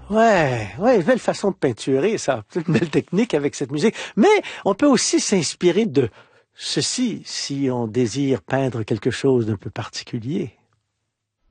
Ouais, belle façon de peinturer, ça. C'est une belle technique avec cette musique. Mais on peut aussi s'inspirer de ceci si on désire peindre quelque chose d'un peu particulier.